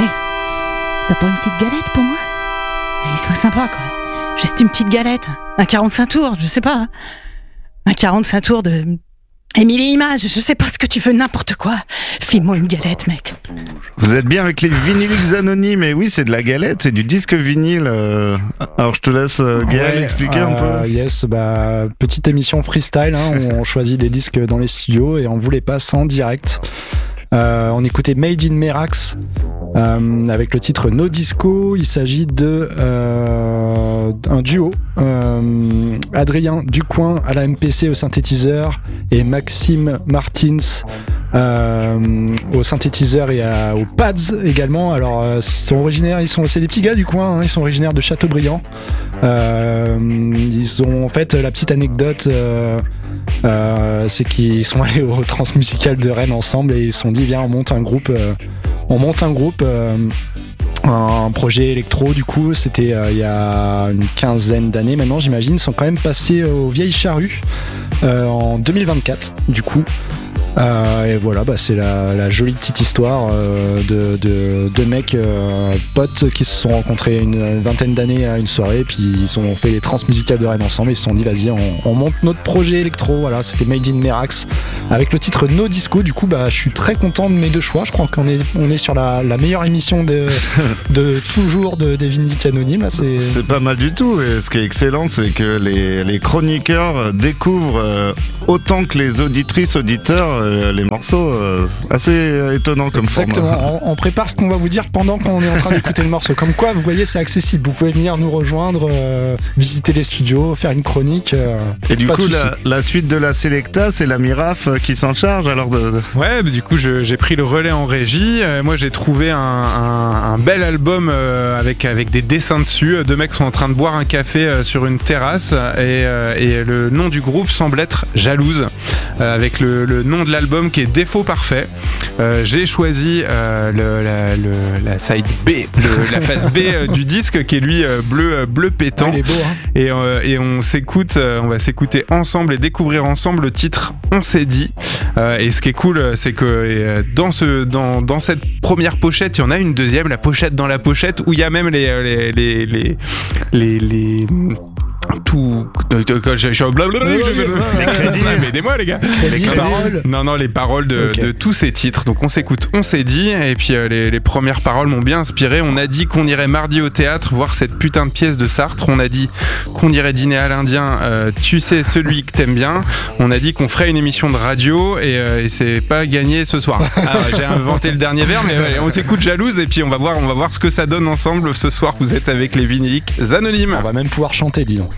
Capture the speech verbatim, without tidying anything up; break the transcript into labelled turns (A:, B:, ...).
A: Hey, t'as pas une petite galette pour moi? Allez, sois sympa, quoi. Juste une petite galette. Un quarante-cinq tours, je sais pas. Un quarante-cinq tours de... Émilie Image, je sais pas ce que tu veux, n'importe quoi. File-moi une galette, mec.
B: Vous êtes bien avec les Vinyliques Anonymes, et oui, c'est de la galette, c'est du disque vinyle. Euh... Alors je te laisse, euh, Gaël,
C: ouais,
B: expliquer
C: euh,
B: un peu.
C: Yes, bah, petite émission freestyle, hein, où on choisit des disques dans les studios et on vous les passe en direct. Euh, on écoutait Made in Merax euh, avec le titre No Disco. Il s'agit de euh, un duo, euh, Adrien Ducoin à la M P C au synthétiseur et Maxime Martins euh, au synthétiseur et à, aux pads également. Alors euh, ils sont originaires, ils sont c'est des petits gars du coin, hein, ils sont originaires de Châteaubriand. Euh, ils ont en fait la petite anecdote, euh, euh, c'est qu'ils sont allés au Transmusical de Rennes ensemble et ils se sont dit viens on monte un groupe, euh, on monte un groupe, euh, un projet électro. Du coup c'était euh, il y a une quinzaine d'années maintenant j'imagine. Ils sont quand même passés aux Vieilles Charrues euh, en deux mille vingt-quatre du coup. Euh, et voilà, bah, c'est la, la jolie petite histoire euh, de, de, de mecs euh, potes qui se sont rencontrés une vingtaine d'années à une soirée, puis ils ont fait les Transmusicales de Rennes ensemble et ils se sont dit vas-y on, on monte notre projet électro. Voilà, c'était Made in Merax avec le titre No Disco. Du coup bah je suis très content de mes deux choix. Je crois qu'on est, on est sur la, la meilleure émission de, de toujours de, des Vinyliques Anonymes. Là, c'est...
B: c'est pas mal du tout, et ce qui est excellent c'est que les, les chroniqueurs découvrent euh, autant que les auditrices auditeurs les morceaux, euh, assez étonnant comme format.
C: Exactement, on, on prépare ce qu'on va vous dire pendant qu'on est en train d'écouter le morceau. Comme quoi, vous voyez, c'est accessible. Vous pouvez venir nous rejoindre, euh, visiter les studios, faire une chronique. Euh,
B: Et du coup,
C: de
B: la, la suite de la Selecta, c'est la Miraf qui s'en charge alors de... de...
D: Ouais, bah, du coup, je, j'ai pris le relais en régie. Euh, moi, j'ai trouvé un, un, un bel album euh, avec, avec des dessins dessus. Deux mecs sont en train de boire un café euh, sur une terrasse et, euh, et le nom du groupe semble être Jalouse, euh, avec le, le nom de l'album qui est Défaut Parfait. Euh, j'ai choisi euh, le, la, le, la side B, le, la face B euh, du disque qui est lui euh, bleu, bleu pétant.
C: Ouais, il est beau, hein.
D: Et, euh, et on s'écoute, euh, on va s'écouter ensemble et découvrir ensemble le titre On s'est dit. Euh, et ce qui est cool, c'est que euh, dans, ce, dans, dans cette première pochette, il y en a une deuxième, la pochette dans la pochette, où il y a même les les les les les, les tout je suis blablabla les crédits, aidez-moi les gars,
C: les, les paroles,
D: non non les paroles de, okay. de tous ces titres. Donc on s'écoute On s'est dit, et puis euh, les, les premières paroles m'ont bien inspiré. On a dit qu'on irait mardi au théâtre voir cette putain de pièce de Sartre. On a dit qu'on irait dîner à l'Indien, euh, tu sais celui que t'aimes bien. On a dit qu'on ferait une émission de radio, et, euh, et c'est pas gagné ce soir. Ah, j'ai inventé le dernier vers, mais ouais, on s'écoute Jalouse et puis on va voir on va voir ce que ça donne ensemble ce soir. Vous êtes avec les Vinyliques Anonymes.
C: On va même pouvoir chanter, dis donc.